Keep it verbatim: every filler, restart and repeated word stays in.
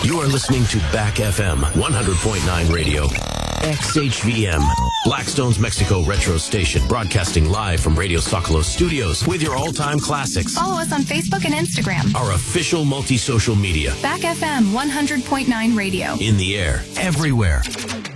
You are listening to Back F M one hundred point nine Radio. X H V M, Blackstone's Mexico retro station, broadcasting live from Radio Zocalo studios with your all-time classics. Follow us on Facebook and Instagram. Our official multi-social media. Back F M one hundred point nine Radio. In the air, everywhere.